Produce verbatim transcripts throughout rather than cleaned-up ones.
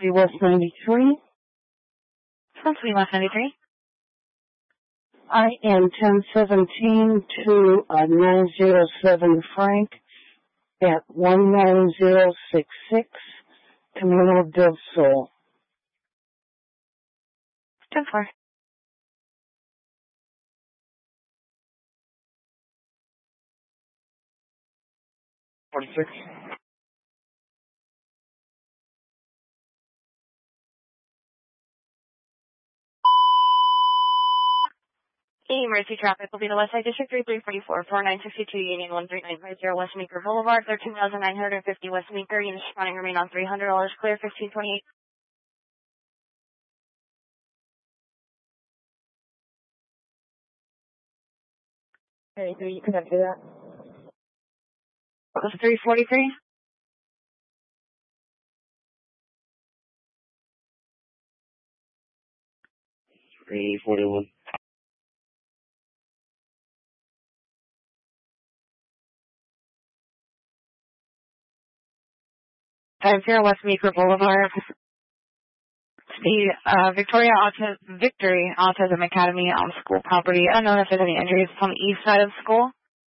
Sunset West ninety-three. Sunset West ninety-three. I am ten seventeen to uh, nine oh seven Frank at one nine zero six six, Camino del Sol. ten four. forty-six. Emergency traffic will be the Westside District three three four four, four nine six two Union one three nine five zero West Meeker Boulevard, thirteen thousand nine hundred fifty West Meeker. Units responding remain on three hundred dollars clear, fifteen twenty-eight. Hey, do you connect to that? That was three forty-three. three forty-one. five zero West Meeker Boulevard. The uh, Victoria Autism, Victory Autism Academy on school property. I don't know if there's any injuries on the east side of the school.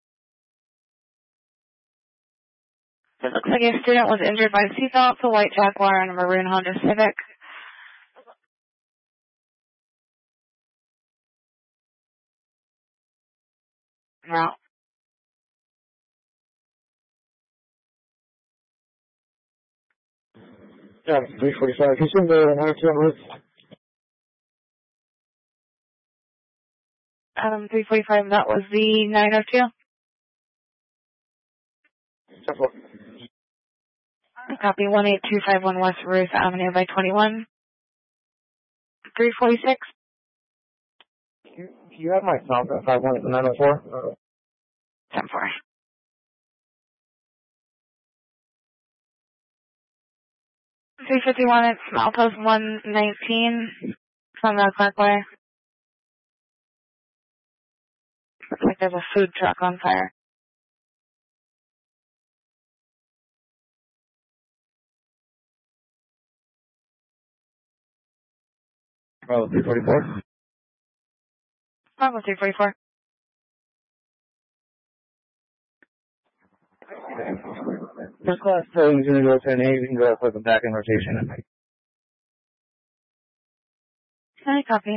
It looks like a student was injured by seatbelts, a white Jaguar, and a maroon Honda Civic. Now, Yeah, three forty-five. He's in the nine oh two roof. um, three forty-five, that was the nine oh two. ten four. Copy one eight two five one West Ruth Avenue by twenty-one. three forty-six. You, you have my phone at five one nine oh four? ten four. three fifty-one, it's Milepost one nineteen from the Clarkway. Looks like there's a food truck on fire. Oh, three forty-four? Bravo three forty-four. First class filling is going to go to an eight. We can go for the back in rotation. Any copy?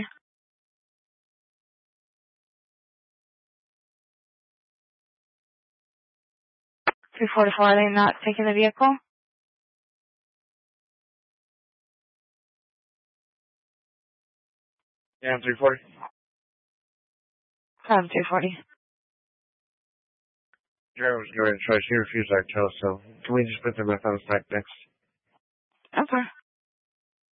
three forty-four, are they not taking the vehicle? Yeah, I'm three forty. Um, two forty. Driver was going to try. She refused our tow, so can we just put them back on the stack next? Okay.